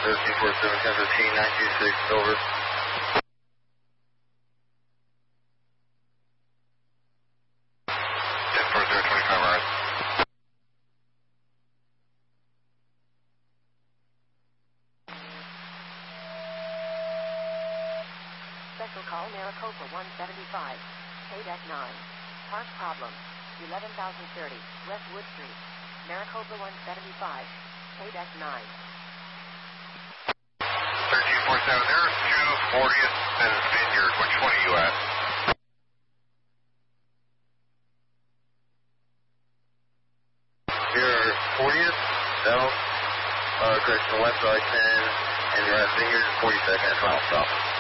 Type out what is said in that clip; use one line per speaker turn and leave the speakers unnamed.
1347, 1015, 926, over.
Special call Maricopa 175, KDEC 9. Park problem, 11,030, West Wood Street. Maricopa 175, KDEC 9.
1347, there's 240th and Vineyard. Which one are you at? You're 40th, south, correction, west side 10, and you're at Vineyard 42nd, final stop.